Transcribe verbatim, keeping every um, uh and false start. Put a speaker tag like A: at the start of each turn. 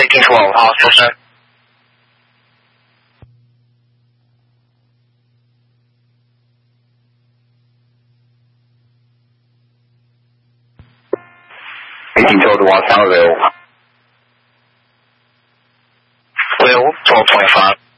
A: 听出我，好，说声。
B: eighteen total one sound available.
A: Will twelve twenty-five.